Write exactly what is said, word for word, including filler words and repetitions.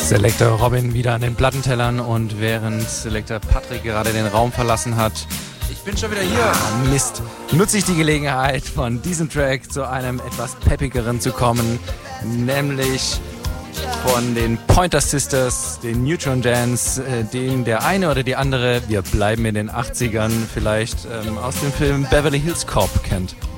Selector Robin wieder an den Plattentellern und während Selector Patrick gerade den Raum verlassen hat, ich bin schon wieder hier, ah, Mist, nutze ich die Gelegenheit, von diesem Track zu einem etwas peppigeren zu kommen, nämlich von den Pointer Sisters, den Neutron Dance, äh, den der eine oder die andere, wir bleiben in den achtzigern, vielleicht ähm, aus dem Film Beverly Hills Cop kennt.